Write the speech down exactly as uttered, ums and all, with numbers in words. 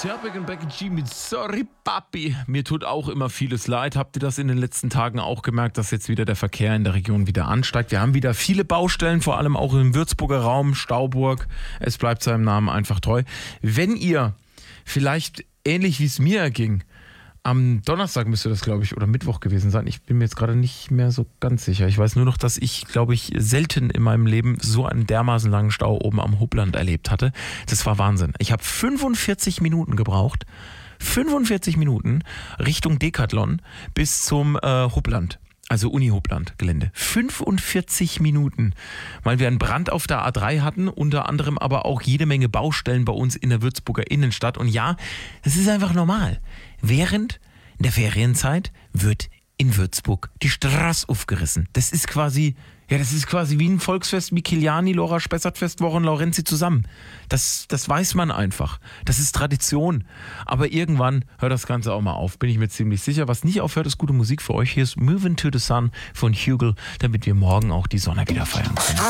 Serbeck und Becky G mit Sorry Papi. Mir tut auch immer vieles leid. Habt ihr das in den letzten Tagen auch gemerkt, dass jetzt wieder der Verkehr in der Region wieder ansteigt? Wir haben wieder viele Baustellen, vor allem auch im Würzburger Raum, Stauburg. Es bleibt seinem Namen einfach treu. Wenn ihr vielleicht ähnlich wie es mir ging, am Donnerstag müsste das, glaube ich, oder Mittwoch gewesen sein. Ich bin mir jetzt gerade nicht mehr so ganz sicher. Ich weiß nur noch, dass ich, glaube ich, selten in meinem Leben so einen dermaßen langen Stau oben am Hubland erlebt hatte. Das war Wahnsinn. Ich habe fünfundvierzig Minuten gebraucht. fünfundvierzig Minuten Richtung Decathlon bis zum äh, Hubland. Also Uni-Hubland-Gelände. fünfundvierzig Minuten, weil wir einen Brand auf der A drei hatten, unter anderem aber auch jede Menge Baustellen bei uns in der Würzburger Innenstadt. Und ja, das ist einfach normal. Während der Ferienzeit wird in Würzburg die Straße aufgerissen. Das ist quasi, ja, das ist quasi wie ein Volksfest, Micheliani, Lora Spessartfest, Wochen Laurenzi zusammen. Das, das weiß man einfach. Das ist Tradition. Aber irgendwann hört das Ganze auch mal auf, bin ich mir ziemlich sicher. Was nicht aufhört, ist gute Musik für euch. Hier ist Moving to the Sun von Hugel, damit wir morgen auch die Sonne wieder feiern können.